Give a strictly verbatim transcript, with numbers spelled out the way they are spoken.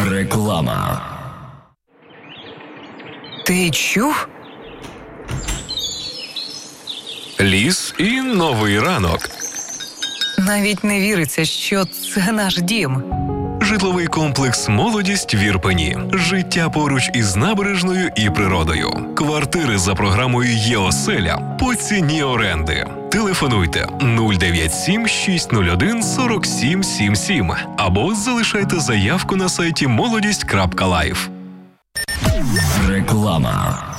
Реклама. Ти чув? Ліс і новий ранок. Навіть не віриться, що це наш дім. Житловий комплекс «Молодість» в Ірпені. Життя поруч із набережною і природою. Квартири за програмою «Є-оселя» по ціні оренди. Телефонуйте нуль дев'ять сім шість нуль один сорок сім сімдесят сім або залишайте заявку на сайті молодість крапка лайф. Реклама.